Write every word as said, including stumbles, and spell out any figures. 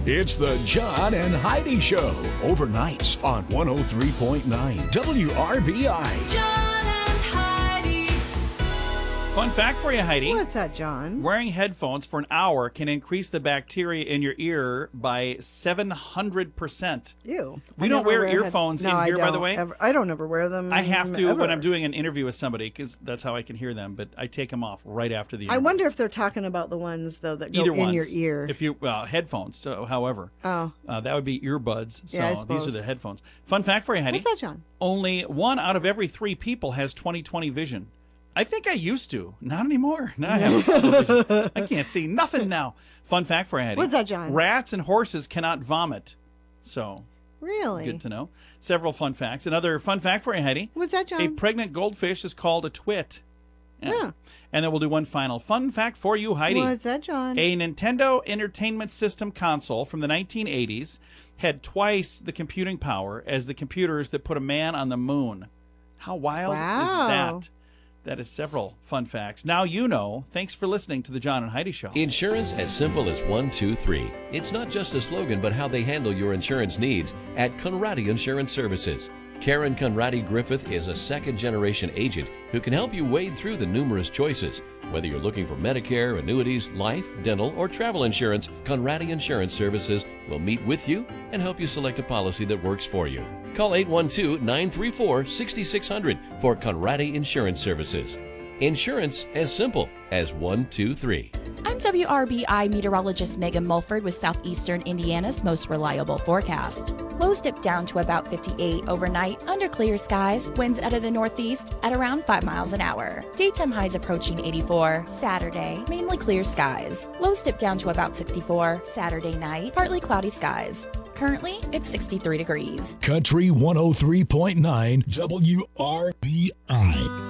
It's the John and Heidi Show, overnights on one oh three point nine W R B I. John and Heidi. Fun fact for you, Heidi. What's that, John? Wearing headphones for an hour can increase the bacteria in your ear by seven hundred percent. Ew. We I don't never wear wear earphones head- in no, here, I by don't the way. Ever. I don't ever wear them. I have to ever. when I'm doing an interview with somebody because that's how I can hear them, but I take them off right after the interview. I wonder if they're talking about the ones, though, that go Either in ones. your ear. If you, well, headphones, so however. Oh. Uh, that would be earbuds. So Yeah, I these are suppose. the headphones. Fun fact for you, Heidi. What's that, John? Only one out of every three people has twenty twenty vision. I think I used to. Not anymore. Now I have trouble vision. I can't see nothing now. Fun fact for you, Heidi. What's that, John? Rats and horses cannot vomit. So, Really? good to know. Several fun facts. Another fun fact for you, Heidi. What's that, John? A pregnant goldfish is called a twit. Yeah. And then we'll do one final fun fact for you, Heidi. What's that, John? A Nintendo Entertainment System console from the nineteen eighties had twice the computing power as the computers that put a man on the moon. How wild Wow. is that? That is several fun facts. Now you know. Thanks for listening to the John and Heidi Show. Insurance as simple as one, two, three. It's not just a slogan, but how they handle your insurance needs at Conradi Insurance Services. Karen Conradi Griffith is a second-generation agent who can help you wade through the numerous choices. Whether you're looking for Medicare, annuities, life, dental, or travel insurance, Conradi Insurance Services will meet with you and help you select a policy that works for you. Call eight one two, nine three four, six six zero zero for Conradi Insurance Services. Insurance as simple as one, two, three. I'm W R B I meteorologist Megan Mulford with Southeastern Indiana's most reliable forecast. Lows dip down to about fifty-eight overnight under clear skies, winds out of the northeast at around five miles an hour. Daytime highs approaching eighty-four. Saturday, mainly clear skies. Lows dip down to about sixty-four. Saturday night, partly cloudy skies. Currently, it's sixty-three degrees. Country one oh three point nine W R B I.